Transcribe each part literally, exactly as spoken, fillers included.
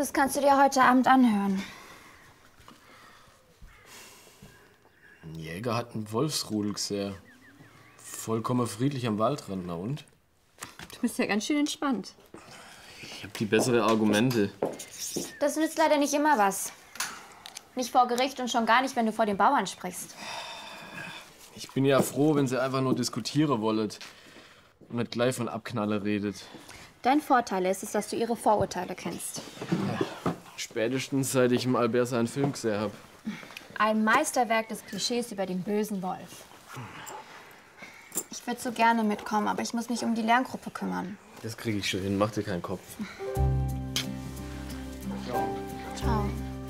Das kannst du dir heute Abend anhören. Ein Jäger hat einen Wolfsrudel gesehen. Vollkommen friedlich am Waldrand, na und? Du bist ja ganz schön entspannt. Ich hab die besseren Argumente. Das nützt leider nicht immer was. Nicht vor Gericht und schon gar nicht, wenn du vor den Bauern sprichst. Ich bin ja froh, wenn sie einfach nur diskutieren wollet und nicht gleich von Abknaller redet. Dein Vorteil ist es, dass du ihre Vorurteile kennst. Ja, spätestens seit ich im Albert seinen Film gesehen hab. Ein Meisterwerk des Klischees über den bösen Wolf. Ich würde so gerne mitkommen, aber ich muss mich um die Lerngruppe kümmern. Das kriege ich schon hin, mach dir keinen Kopf. Ciao. Ciao.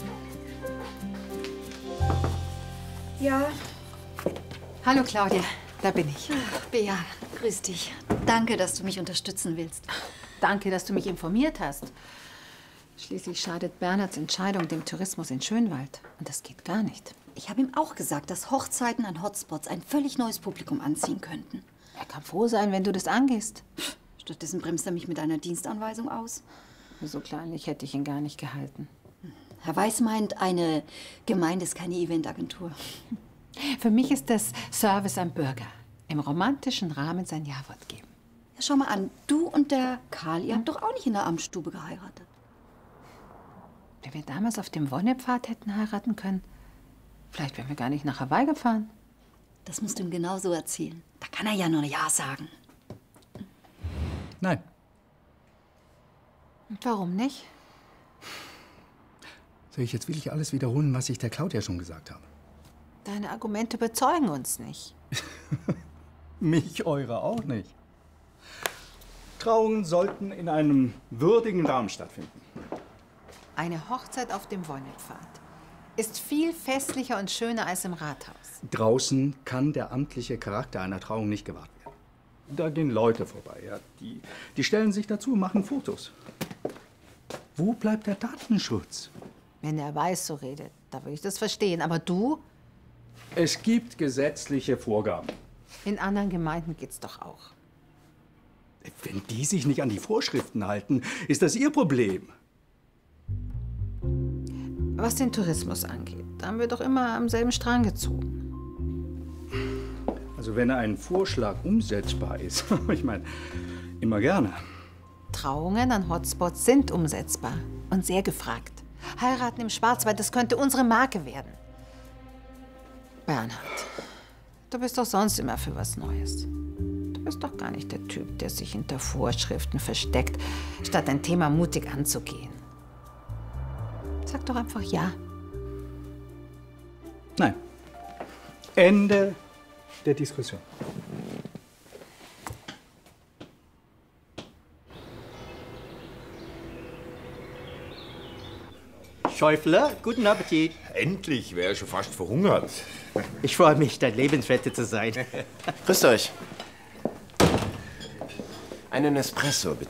Ja. Hallo Claudia, da bin ich. Ach, Bea, grüß dich. Danke, dass du mich unterstützen willst. Danke, dass du mich informiert hast. Schließlich schadet Bernhards Entscheidung dem Tourismus in Schönwald. Und das geht gar nicht. Ich habe ihm auch gesagt, dass Hochzeiten an Hotspots ein völlig neues Publikum anziehen könnten. Er kann froh sein, wenn du das angehst. Stattdessen bremst er mich mit einer Dienstanweisung aus. So kleinlich hätte ich ihn gar nicht gehalten. Herr Weiß meint, eine Gemeinde ist keine Eventagentur. Für mich ist das Service am Bürger. Im romantischen Rahmen sein Ja-Wort geben. Ja, schau mal an, du und der Karl, ihr habt doch auch nicht in der Amtsstube geheiratet. Wenn wir damals auf dem Wonnepfad hätten heiraten können, vielleicht wären wir gar nicht nach Hawaii gefahren. Das musst du ihm genau so erzählen. Da kann er ja nur Ja sagen. Nein. Und warum nicht? Soll ich jetzt wirklich alles wiederholen, was ich der Claudia schon gesagt habe? Deine Argumente überzeugen uns nicht. Mich eure auch nicht. Trauungen sollten in einem würdigen Rahmen stattfinden. Eine Hochzeit auf dem Wonnepfad ist viel festlicher und schöner als im Rathaus. Draußen kann der amtliche Charakter einer Trauung nicht gewahrt werden. Da gehen Leute vorbei, ja. Die, die stellen sich dazu, machen Fotos. Wo bleibt der Datenschutz? Wenn der Weiß so redet, da würde ich das verstehen. Aber du? Es gibt gesetzliche Vorgaben. In anderen Gemeinden geht's doch auch. Wenn die sich nicht an die Vorschriften halten, ist das ihr Problem. Was den Tourismus angeht, da haben wir doch immer am selben Strang gezogen. Also wenn ein Vorschlag umsetzbar ist, ich meine, immer gerne. Trauungen an Hotspots sind umsetzbar und sehr gefragt. Heiraten im Schwarzwald, das könnte unsere Marke werden. Bernhard, du bist doch sonst immer für was Neues. Du bist doch gar nicht der Typ, der sich hinter Vorschriften versteckt, statt ein Thema mutig anzugehen. Sag doch einfach ja. Nein. Ende der Diskussion. Schäufler, guten Appetit. Endlich, wäre schon fast verhungert. Ich freue mich, dein Lebensretter zu sein. Grüßt euch. Einen Espresso, bitte.